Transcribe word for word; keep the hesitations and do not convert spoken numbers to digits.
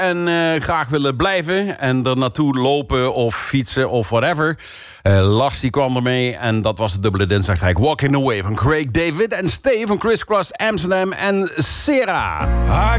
en uh, graag willen blijven en er naartoe lopen of fietsen of whatever. Uh, Lars die kwam ermee en dat was de dubbele dinsdagtrack Walking Away van Craig David en Stay van Criss Cross Amsterdam en Sarah.